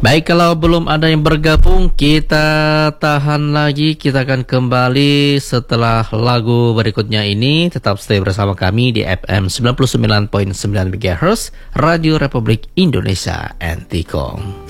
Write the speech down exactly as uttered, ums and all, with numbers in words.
Baik, kalau belum ada yang bergabung, kita tahan lagi. Kita akan kembali setelah lagu berikutnya ini. Tetap stay bersama kami di F M sembilan puluh sembilan koma sembilan MHz Radio Republik Indonesia Antikong.